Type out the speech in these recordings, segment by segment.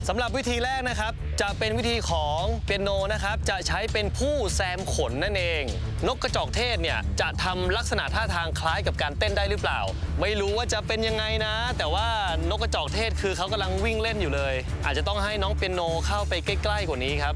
สำหรับวิธีแรกนะครับจะเป็นวิธีของเปียโนนะครับจะใช้เป็นผู้แซมขนนั่นเองนกกระจอกเทศเนี่ยจะทำลักษณะท่าทางคล้ายกับการเต้นได้หรือเปล่าไม่รู้ว่าจะเป็นยังไงนะแต่ว่านกกระจอกเทศคือเขากำลังวิ่งเล่นอยู่เลยอาจจะต้องให้น้องเปียโนเข้าไปใกล้ๆกว่านี้ครับ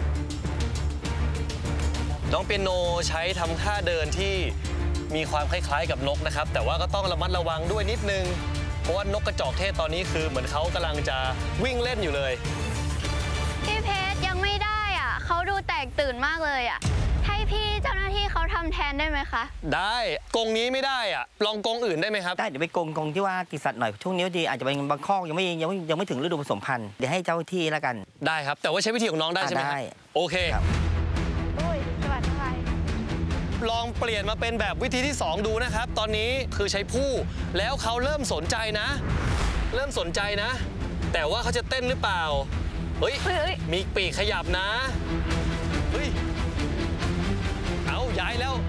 น้องเปียโนใช้ทำท่าเดินที่มีความคล้ายๆกับนกนะครับแต่ว่าก็ต้องระมัดระวังด้วยนิดนึงเพราะว่านกกระจอกเทศตอนนี้คือเหมือนเขากำลังจะวิ่งเล่นอยู่เลยพี่เพชรยังไม่ได้อ่ะเขาดูแตกตื่นมากเลยอ่ะให้พี่เจ้าหน้าที่เขาทำแทนได้ไหมคะได้กรงนี้ไม่ได้อ่ะลองกรงอื่นได้ไหมครับได้เดี๋ยวไปกรงที่ว่าติดสัตว์หน่อยช่วงนี้ดีอาจจะเป็นบางข้อยังไม่ถึงฤดูผสมพันธุ์เดี๋ยวให้เจ้าที่แล้วกันได้ครับแต่ว่าใช้วิธีของน้องได้ใช่ไหมได้โอเคลองเปลี่ยนมาเป็นแบบวิธีที่2ดูนะครับตอนนี้คือใช้ผู้แล้วเขาเริ่มสนใจนะแต่ว่าเขาจะเต้นหรือเปล่าเฮ้ยมีปีกขยับนะเฮ้ยเอาย้ายแล้ว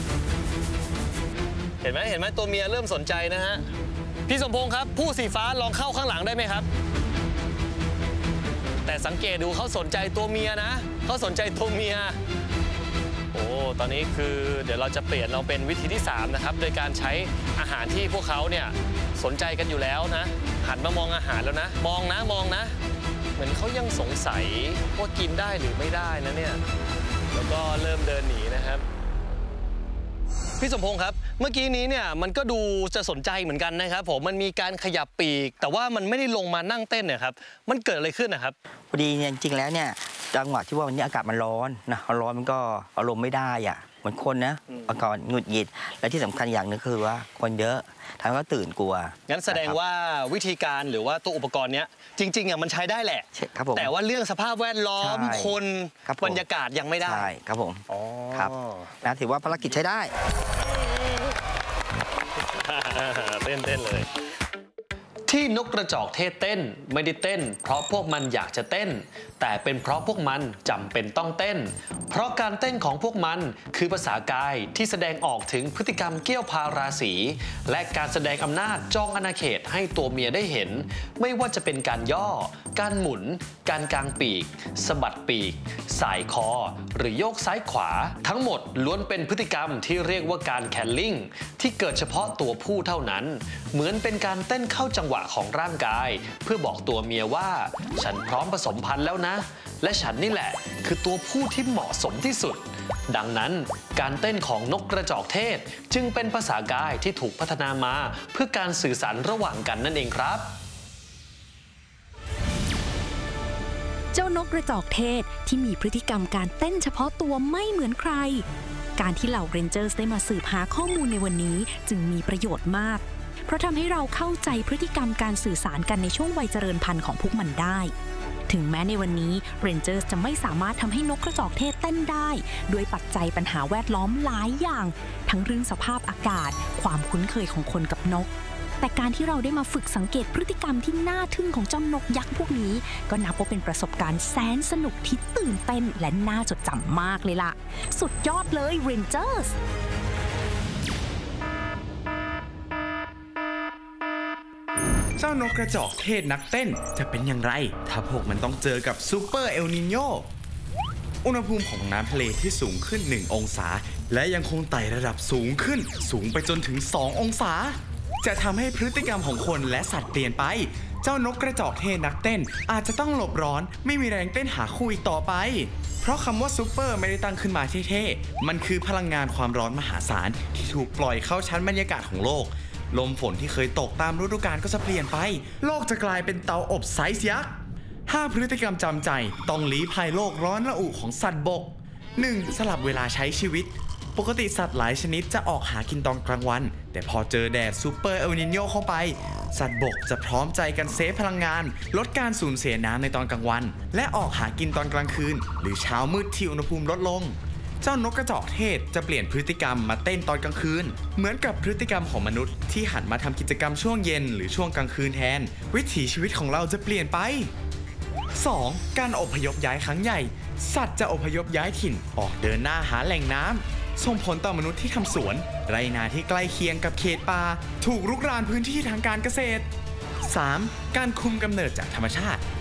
เห็นไหมตัวเมียเริ่มสนใจนะฮะพี่สมพงษ์ครับผู้สีฟ้าลองเข้าข้างหลังได้ไหมครับแต่สังเกตดูเขาสนใจตัวเมียนะเขาสนใจตัวเมียโอ้ตอนนี้คือเดี๋ยวเราจะเปลี่ยนเราเป็นวิธีที่3นะครับโดยการใช้อาหารที่พวกเขาเนี่ยสนใจกันอยู่แล้วนะหันมามองอาหารแล้วนะมองนะเหมือนเขายังสงสัยว่ากินได้หรือไม่ได้นะเนี่ยแล้วก็เริ่มเดินหนีนะครับพี่สมพงษ์ครับเมื่อกี้นี้เนี่ยมันก็ดูจะสนใจเหมือนกันนะครับผมมันมีการขยับปีกแต่ว่ามันไม่ได้ลงมานั่งเต้นเนี่ยครับมันเกิดอะไรขึ้นนะครับพอดีเนี่ยจริงๆแล้วเนี่ยจังหวะที่ว่าวันนี้อากาศมันร้อนนะร้อนมันก็อารมณ์ไม่ได้อ่ะเหมือนคนนะอากาศหงุดหงิดและที่สำคัญอย่างนึงคือว่าคนเยอะทำให้เขาตื่นกลัวงั้นแสดงว่าวิธีการหรือว่าตัวอุปกรณ์เนี้ยจริงๆอ่ะมันใช้ได้แหละแต่ว่าเรื่องสภาพแวดล้อมคนบรรยากาศยังไม่ได้ใช่ครับผมครับนะถือว่าภารกิจใช้ได้เต้นเลยที่นกกระจอกเทศเต้นไม่ได้เต้นเพราะพวกมันอยากจะเต้นแต่เป็นเพราะพวกมันจำเป็นต้องเต้นเพราะการเต้นของพวกมันคือภาษากายที่แสดงออกถึงพฤติกรรมเกี้ยวพาราศีและการแสดงอำนาจจองอาณาเขตให้ตัวเมียได้เห็นไม่ว่าจะเป็นการย่อการหมุนการกางปีกสะบัดปีกสายคอหรือโยกซ้ายขวาทั้งหมดล้วนเป็นพฤติกรรมที่เรียกว่าการแคลลิ่งที่เกิดเฉพาะตัวผู้เท่านั้นเหมือนเป็นการเต้นเข้าจังหวะของร่างกายเพื่อบอกตัวเมียว่าฉันพร้อมผสมพันธุ์แล้วนะและฉันนี่แหละคือตัวผู้ที่เหมาะสมที่สุดดังนั้นการเต้นของนกกระจอกเทศจึงเป็นภาษากายที่ถูกพัฒนามาเพื่อการสื่อสารระหว่างกันนั่นเองครับเจ้านกกระจอกเทศที่มีพฤติกรรมการเต้นเฉพาะตัวไม่เหมือนใครการที่เหล่าเรนเจอร์สได้มาสืบหาข้อมูลในวันนี้จึงมีประโยชน์มากเพราะทำให้เราเข้าใจพฤติกรรมการสื่อสารกันในช่วงวัยเจริญพันธุ์ของพวกมันได้ถึงแม้ในวันนี้เรนเจอร์สจะไม่สามารถทำให้นกกระจอกเทศเต้นได้ด้วยปัจจัยปัญหาแวดล้อมหลายอย่างทั้งเรื่องสภาพอากาศความคุ้นเคยของคนกับนกแต่การที่เราได้มาฝึกสังเกตพฤติกรรมที่น่าทึ่งของเจ้านกยักษ์พวกนี้ก็นับว่าเป็นประสบการณ์แสนสนุกที่ตื่นเต้นและน่าจดจำมากเลยล่ะสุดยอดเลยเรนเจอร์สเจ้านกกระจอกเทศนักเต้นจะเป็นอย่างไรถ้าพวกมันต้องเจอกับซูเปอร์เอลนิโญอุณหภูมิของน้ำทะเลที่สูงขึ้น1องศาและยังคงไต่ระดับสูงไปจนถึง2องศาจะทำให้พฤติกรรมของคนและสัตว์เปลี่ยนไปเจ้านกกระจอกเทศนักเต้นอาจจะต้องหลบร้อนไม่มีแรงเต้นหาคู่อีกต่อไปเพราะคำว่าซูเปอร์ไม่ได้ตั้งขึ้นมาเท่ๆมันคือพลังงานความร้อนมหาศาลที่ถูกปล่อยเข้าชั้นบรรยากาศของโลกลมฝนที่เคยตกตามฤดูกาลก็จะเปลี่ยนไปโลกจะกลายเป็นเตาอบไซส์ยักษ์5พฤติกรรมจำใจต้องลี้ภัยโลกร้อนระอุของสัตว์บก 1. สลับเวลาใช้ชีวิตปกติสัตว์หลายชนิดจะออกหากินตอนกลางวันแต่พอเจอแดดซูเปอร์เอลนิโญเข้าไปสัตว์บกจะพร้อมใจกันเซฟพลังงานลดการสูญเสียน้ำในตอนกลางวันและออกหากินตอนกลางคืนหรือเช้ามืดที่อุณหภูมิลดลงเจ้านกกระจอกเทศจะเปลี่ยนพฤติกรรมมาเต้นตอนกลางคืนเหมือนกับพฤติกรรมของมนุษย์ที่หันมาทำกิจกรรมช่วงเย็นหรือช่วงกลางคืนแทนวิถีชีวิตของเราจะเปลี่ยนไป 2. การอพยพย้ายครั้งใหญ่สัตว์จะอพยพย้ายถิ่นออกเดินหน้าหาแหล่งน้ำส่งผลต่อมนุษย์ที่ทำสวนไรนาที่ใกล้เคียงกับเขตป่าถูกรุกรานพื้นที่ทางการเกษตร 3. การคุมกำเนิดจากธรรมชาติ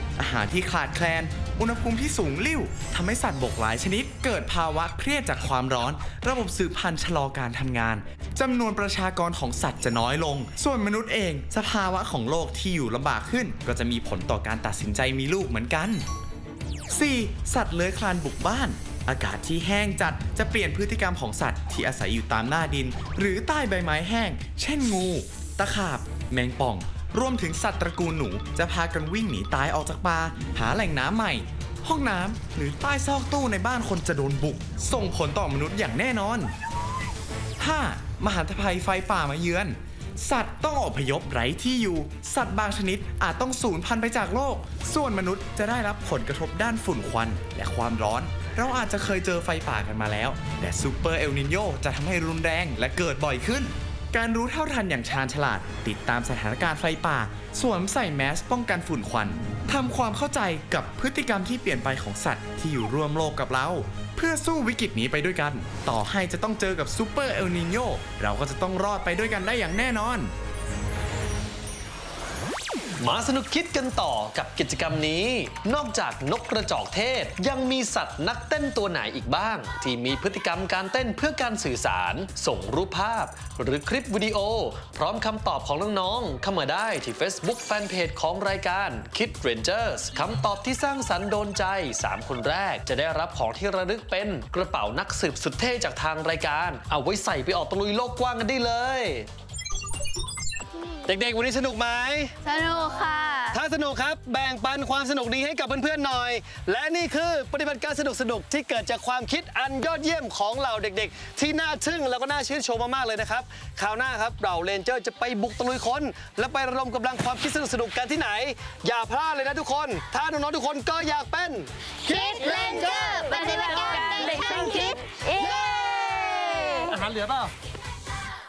อาหารที่ขาดแคลนอุณหภูมิที่สูงลิ่วทำให้สัตว์บกหลายชนิดเกิดภาวะเครียดจากความร้อนระบบสืบพันธุ์ชะลอการทำงานจำนวนประชากรของสัตว์จะน้อยลงส่วนมนุษย์เองสภาวะของโลกที่อยู่ลำบากขึ้นก็จะมีผลต่อการตัดสินใจมีลูกเหมือนกัน 4. สัตว์เลื้อยคลานบุกบ้านอากาศที่แห้งจัดจะเปลี่ยนพฤติกรรมของสัตว์ที่อาศัยอยู่ตามหน้าดินหรือใต้ใบไม้แห้งเช่นงูตะขาบแมงป่องรวมถึงสัตว์ตระกูลหนูจะพากันวิ่งหนีตายออกจากป่าหาแหล่งน้ำใหม่ห้องน้ำหรือใต้ซอกตู้ในบ้านคนจะโดนบุกส่งผลต่อมนุษย์อย่างแน่นอน 5. มหันตภัยไฟป่ามาเยือนสัตว์ต้องอพยพไร้ที่อยู่สัตว์บางชนิดอาจต้องสูญพันธุ์ไปจากโลกส่วนมนุษย์จะได้รับผลกระทบด้านฝุ่นควันและความร้อนเราอาจจะเคยเจอไฟป่ากันมาแล้วแต่ซูเปอร์เอลนิโญจะทำให้รุนแรงและเกิดบ่อยขึ้นการรู้เท่าทันอย่างชาญฉลาดติดตามสถานการณ์ไฟป่าสวมใส่แมสป้องกันฝุ่นควันทำความเข้าใจกับพฤติกรรมที่เปลี่ยนไปของสัตว์ที่อยู่ร่วมโลกกับเราเพื่อสู้วิกฤตนี้ไปด้วยกันต่อให้จะต้องเจอกับซูเปอร์เอลนิโญเราก็จะต้องรอดไปด้วยกันได้อย่างแน่นอนมาสนุกคิดกันต่อกับกิจกรรมนี้นอกจากนกกระจอกเทศยังมีสัตว์นักเต้นตัวไหนอีกบ้างที่มีพฤติกรรมการเต้นเพื่อการสื่อสารส่งรูปภาพหรือคลิปวิดีโอพร้อมคำตอบของน้องๆเข้ามาได้ที่ Facebook Fanpage ของรายการ Kid Rangers คำตอบที่สร้างสรรค์โดนใจ3คนแรกจะได้รับของที่ระลึกเป็นกระเป๋านักสืบสุดเท่จากทางรายการเอาไว้ใส่ไปออกตะลุยโลกกว้างกันได้เลยเด็กๆวันนี้สนุกไหมสนุกค่ะถ้าสนุกครับแบ่งปันความสนุกนี้ให้กับเพื่อนๆหน่อยและนี่คือปฏิบัติการสนุกๆที่เกิดจากความคิดอันยอดเยี่ยมของเหล่าเด็กๆที่น่าทึ่งแล้วก็น่าชื่นชมมากๆเลยนะครับคราวหน้าครับเราเรนเจอร์จะไปบุกตะลุยค้นและไประดมกำลังความคิดสนุกๆกันที่ไหนอย่าพลาดเลยนะทุกคนถ้าน้องๆทุกคนก็อยากเป็น Kid Ranger ปฏิบัติการเด็กช่างคิดเย้อาหารเหลือเปล่า